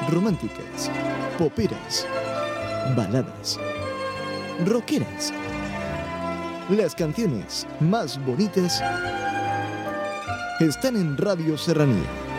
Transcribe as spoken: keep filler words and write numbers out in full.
románticas, poperas, baladas, rockeras. Las canciones más bonitas están en Radio Serranía.